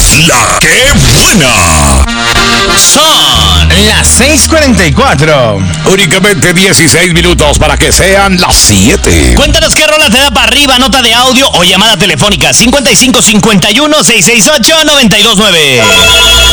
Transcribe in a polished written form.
La que buena. Son las 6:44. Únicamente 16 minutos para que sean las 7. Cuéntanos qué rola te da para arriba, nota de audio o llamada telefónica. 5551-668-929.